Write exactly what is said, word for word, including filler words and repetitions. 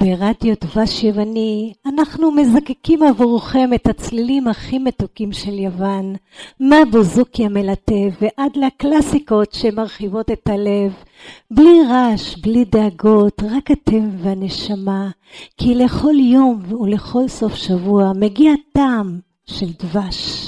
ברדיו דבש יווני אנחנו מזקקים עבורכם את הצלילים הכי מתוקים של יוון, מהבוזוקי המלטב ועד לקלאסיקות שמרחיבות את הלב, בלי רעש, בלי דאגות, רק אתם והנשמה, כי לכל יום ולכל סוף שבוע מגיע טעם של דבש.